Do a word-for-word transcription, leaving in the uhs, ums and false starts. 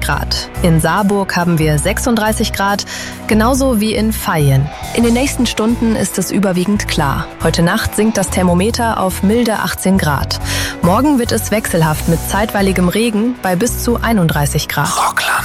Grad. In Saarburg haben wir sechsunddreißig Grad, genauso wie in Vaihingen. In den nächsten Stunden ist es überwiegend klar. Heute Nacht sinkt das Thermometer auf milde achtzehn Grad. Morgen wird es wechselhaft mit zeitweiligem Regen bei bis zu einunddreißig Grad. Rockland.